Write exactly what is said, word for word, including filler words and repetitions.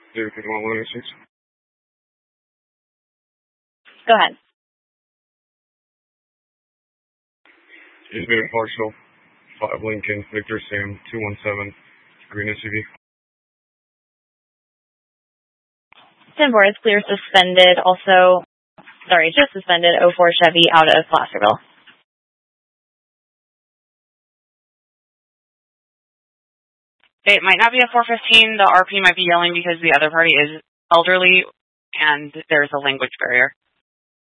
zero fifty-one one eighty-six. Go ahead. He's been in Clarksville. five Lincoln, Victor Sam, two one seven, green S U V. ten four is clear suspended. Also, sorry, just suspended oh four Chevy out of Placerville. It might not be a four fifteen. The R P might be yelling because the other party is elderly and there's a language barrier.